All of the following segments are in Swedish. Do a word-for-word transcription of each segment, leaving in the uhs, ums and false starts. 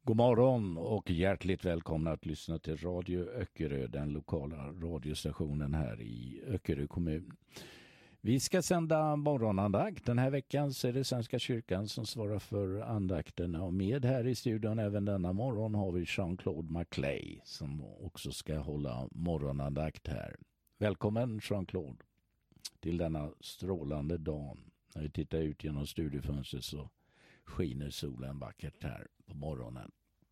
God morgon och hjärtligt välkomna att lyssna till Radio Öckerö, den lokala radiostationen här i Öckerö kommun. Vi ska sända morgonandakt. Den här veckan så är det Svenska kyrkan som svarar för andakterna, och med här i studion även denna morgon har vi Jean-Claude Maclay som också ska hålla morgonandakt här. Välkommen Jean-Claude till denna strålande dag. När vi tittar ut genom studiofönstret så skiner solen vackert här på morgonen.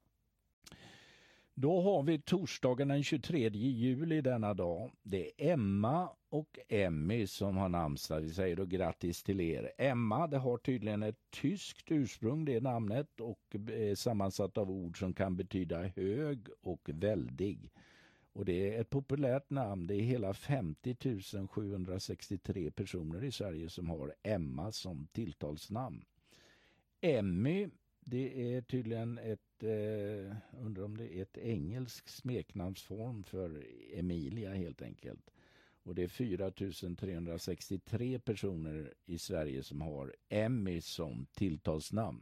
Då har vi torsdagen den tjugotredje juli denna dag. Det är Emma och Emmy som har namnsdag. Vi säger då grattis till er. Emma, det har tydligen ett tyskt ursprung, det namnet, och är sammansatt av ord som kan betyda hög och väldig. Och det är ett populärt namn. Det är hela femtio tusen sjuhundrasextiotre personer i Sverige som har Emma som tilltalsnamn. Emmy, det är tydligen ett, eh, undrar om det är ett engelsk smeknamnsform för Emilia helt enkelt. Och det är fyra tusen trehundrasextiotre personer i Sverige som har Emmy som tilltalsnamn.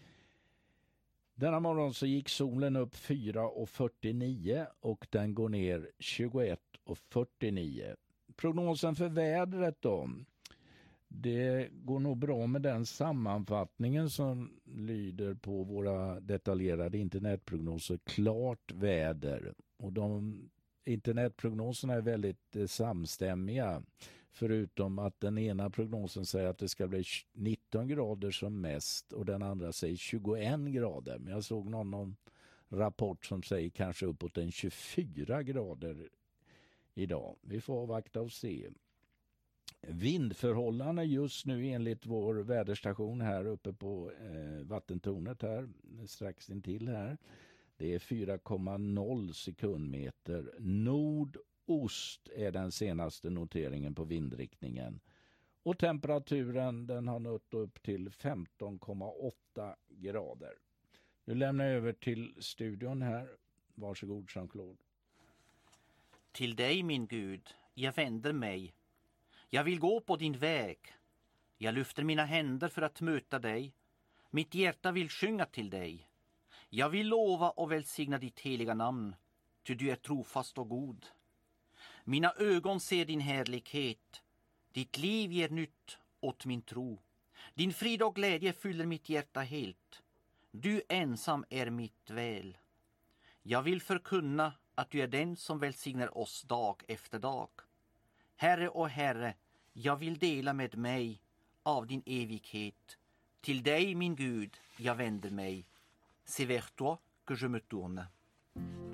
Denna morgon så gick solen upp fyra och fyrtionio och den går ner tjugoett och fyrtionio. Prognosen för vädret då? Det går nog bra med den sammanfattningen som lyder på våra detaljerade internetprognoser. Klart väder. Och de internetprognoserna är väldigt eh, samstämmiga. Förutom att den ena prognosen säger att det ska bli nitton grader som mest och den andra säger tjugoett grader. Men jag såg någon, någon rapport som säger kanske uppåt en tjugofyra grader idag. Vi får avvakta och se. Vindförhållanden just nu enligt vår väderstation här uppe på eh, vattentornet här strax intill här. Det är fyra komma noll sekundmeter. Nordost är den senaste noteringen på vindriktningen. Och temperaturen den har nått upp till femton komma åtta grader. Nu lämnar jag över till studion här. Varsågod Jean-Claude. Till dig min Gud, jag vänder mig. Jag vill gå på din väg. Jag lyfter mina händer för att möta dig. Mitt hjärta vill sjunga till dig. Jag vill lova och välsigna ditt heliga namn, ty du är trofast och god. Mina ögon ser din härlighet. Ditt liv ger nytt åt min tro. Din frid och glädje fyller mitt hjärta helt. Du ensam är mitt väl. Jag vill förkunna att du är den som välsignar oss dag efter dag. Herre och Herre, jag vill dela med mig av din evighet. Till dig min Gud, jag vänder mig. C'est vers toi que je me tourne.